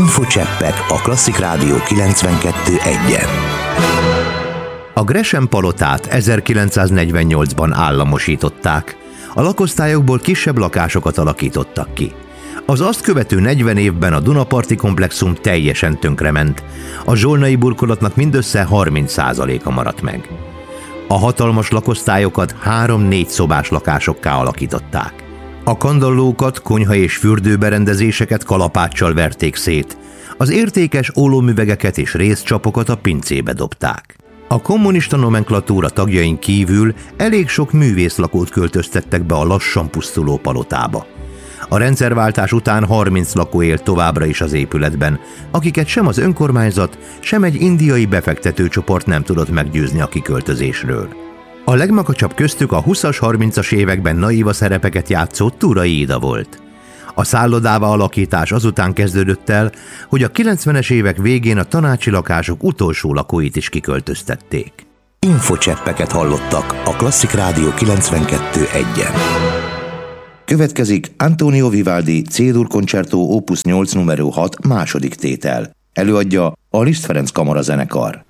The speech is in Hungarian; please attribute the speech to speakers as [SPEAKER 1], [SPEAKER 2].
[SPEAKER 1] Infocseppek a Klasszik Rádió 92.1-en.
[SPEAKER 2] A Gresham palotát 1948-ban államosították. A lakosztályokból kisebb lakásokat alakítottak ki. Az azt követő 40 évben a Dunaparti komplexum teljesen tönkrement. A zsolnai burkolatnak mindössze 30%-a maradt meg. A hatalmas lakosztályokat 3-4 szobás lakásokká alakították. A kandallókat, konyha és fürdőberendezéseket kalapáccsal verték szét. Az értékes ólomüvegeket és részcsapokat a pincébe dobták. A kommunista nomenklatúra tagjain kívül elég sok művészlakót költöztettek be a lassan pusztuló palotába. A rendszerváltás után 30 lakó élt továbbra is az épületben, akiket sem az önkormányzat, sem egy indiai befektetőcsoport nem tudott meggyőzni a kiköltözésről. A legmakacsabb köztük a 20-as, 30-as években naíva szerepeket játszó Turai Ida volt. A szállodává alakítás azután kezdődött el, hogy a 90-es évek végén a tanácsi lakások utolsó lakóit is kiköltöztették.
[SPEAKER 1] Infocseppeket hallottak a Klasszik Rádió 92.1-en. Következik Antonio Vivaldi C-dur Concerto Opus 8 nr. 6 második tétel. Előadja a Liszt Ferenc Kamara Zenekar.